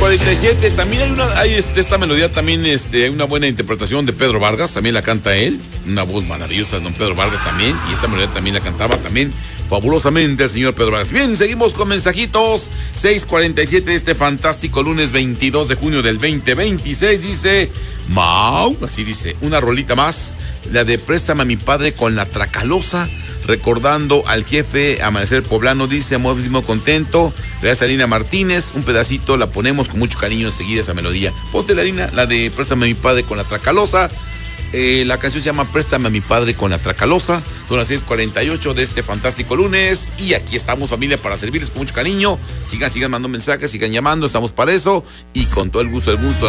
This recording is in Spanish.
6:47. También hay esta melodía, también hay una buena interpretación de Pedro Vargas, también la canta él, una voz maravillosa de don Pedro Vargas también, y esta melodía también la cantaba también fabulosamente el señor Pedro Vargas. Bien, seguimos con mensajitos. 6:47 de este fantástico lunes 22 de junio del 2026. Dice Mau, así dice, una rolita más, la de Préstame a mi padre con la Tracalosa, recordando al jefe Amanecer Poblano. Dice, muchísimo contento. Gracias a Lina Martínez, un pedacito, la ponemos con mucho cariño enseguida esa melodía. Ponte la Lina, la de Préstame a mi padre con la Tracalosa. La canción se llama Préstame a mi padre con la Tracalosa. Son las 6:48 de este fantástico lunes. Y aquí estamos, familia, para servirles con mucho cariño. Sigan mandando mensajes, sigan llamando, estamos para eso. Y con todo el gusto del gusto,